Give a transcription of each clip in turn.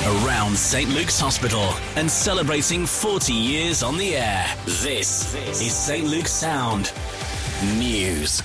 around St Luke's Hospital and celebrating 40 years on the air. This is St Luke's Sound News.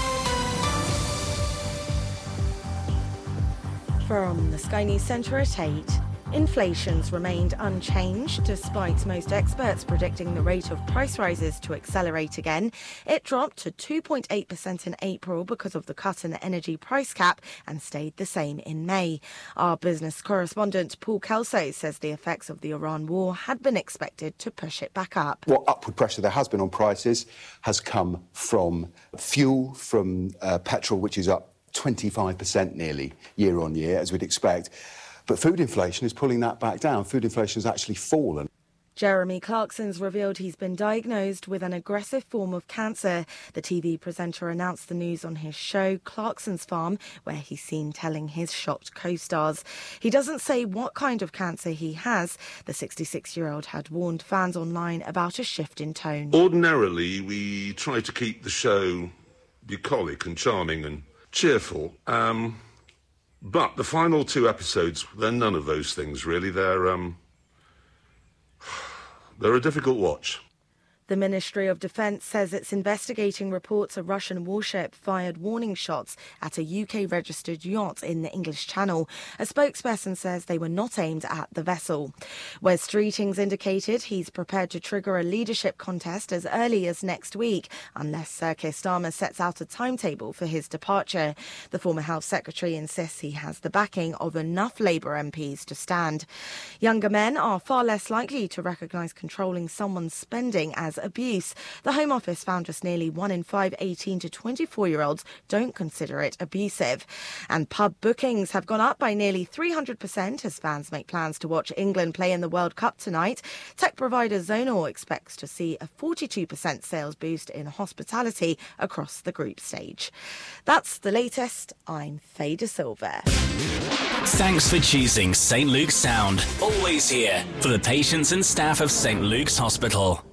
From the Sky News Centre at 8, inflation's remained unchanged despite most experts predicting the rate of price rises to accelerate again. It dropped to 2.8% in April because of the cut in the energy price cap and stayed the same in May. Our business correspondent Paul Kelso says the effects of the Iran war had been expected to push it back up. What upward pressure there has been on prices has come from fuel, from petrol, which is up 25% nearly year on year, as we'd expect. But food inflation is pulling that back down. Food inflation has actually fallen. Jeremy Clarkson's revealed he's been diagnosed with an aggressive form of cancer. The TV presenter announced the news on his show, Clarkson's Farm, where he's seen telling his shocked co-stars. He doesn't say what kind of cancer he has. The 66-year-old had warned fans online about a shift in tone. Ordinarily, we try to keep the show bucolic and charming and cheerful. But the final two episodes, they're none of those things, really. They're a difficult watch. The Ministry of Defence says it's investigating reports a Russian warship fired warning shots at a UK-registered yacht in the English Channel. A spokesperson says they were not aimed at the vessel. Wes Streetings indicated he's prepared to trigger a leadership contest as early as next week, unless Sir Keir Starmer sets out a timetable for his departure. The former Health Secretary insists he has the backing of enough Labour MPs to stand. Younger men are far less likely to recognise controlling someone's spending as abuse. The Home Office found just nearly 1 in 5 18 to 24-year-olds don't consider it abusive. And pub bookings have gone up by nearly 300% as fans make plans to watch England play in the World Cup tonight. Tech provider Zonal expects to see a 42% sales boost in hospitality across the group stage. That's the latest. I'm Faye De Silva. Thanks for choosing St Luke's Sound. Always here for the patients and staff of St Luke's Hospital.